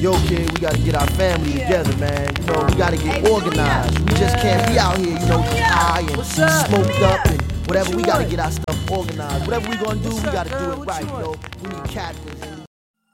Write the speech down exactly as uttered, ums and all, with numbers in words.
yo, kid, we gotta get our family together, man. You know, we gotta get organized. We just can't be out here, you know, high and smoked up and whatever. We gotta get our stuff organized. Whatever we gonna do, we gotta do it right, you know. We need captains.